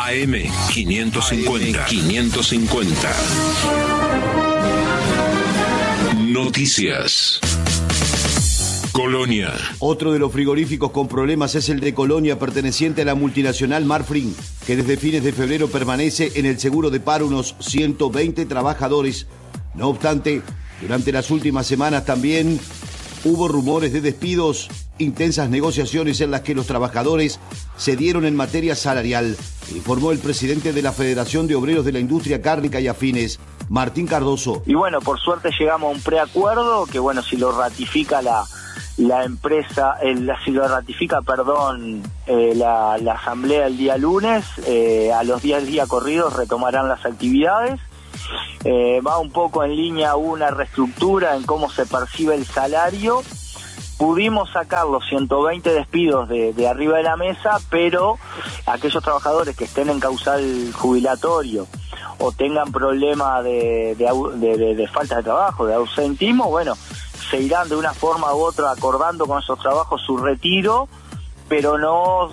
AM550. Noticias. Colonia. Otro de los frigoríficos con problemas es el de Colonia, perteneciente a la multinacional Marfrig, que desde fines de febrero permanece en el seguro de paro unos 120 trabajadores. No obstante, durante las últimas semanas también hubo rumores de despidos, intensas negociaciones en las que los trabajadores cedieron en materia salarial, informó el presidente de la Federación de Obreros de la Industria Cárnica y Afines, Martín Cardoso. Y bueno, por suerte llegamos a un preacuerdo que bueno, si lo ratifica la empresa, si lo ratifica, la asamblea el día lunes, a los 10 días corridos retomarán las actividades. Va un poco en línea una reestructura en cómo se percibe el salario. Pudimos sacar los 120 despidos de arriba de la mesa, pero aquellos trabajadores que estén en causal jubilatorio o tengan problemas de falta de trabajo, de ausentismo, bueno, se irán de una forma u otra acordando con esos trabajos su retiro, pero no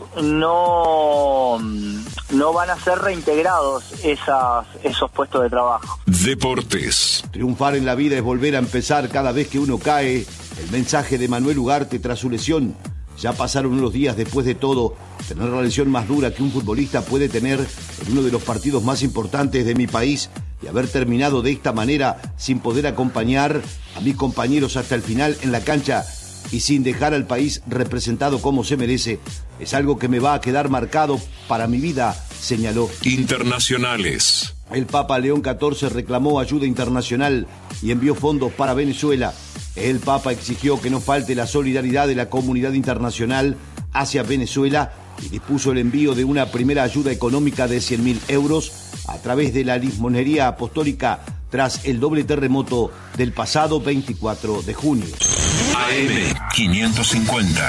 van a ser reintegrados esos puestos de trabajo. Deportes. Triunfar en la vida es volver a empezar cada vez que uno cae. El mensaje de Manuel Ugarte tras su lesión. Ya pasaron unos días después de todo. Tener la lesión más dura que un futbolista puede tener en uno de los partidos más importantes de mi país y haber terminado de esta manera sin poder acompañar a mis compañeros hasta el final en la cancha y sin dejar al país representado como se merece, es algo que me va a quedar marcado para mi vida, señaló. Internacionales. El Papa León XIV reclamó ayuda internacional y envió fondos para Venezuela. El Papa exigió que no falte la solidaridad de la comunidad internacional hacia Venezuela y dispuso el envío de una primera ayuda económica de 100.000 euros a través de la limosnería apostólica tras el doble terremoto del pasado 24 de junio. AM550.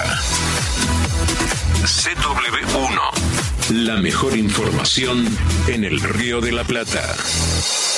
CW1. La mejor información en el Río de la Plata.